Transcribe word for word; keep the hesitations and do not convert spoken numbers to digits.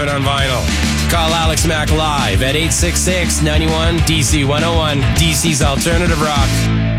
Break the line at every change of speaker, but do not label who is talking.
on vinyl. Call Alex Mack live at eight six six, nine one, D C one oh one, D C's Alternative Rock.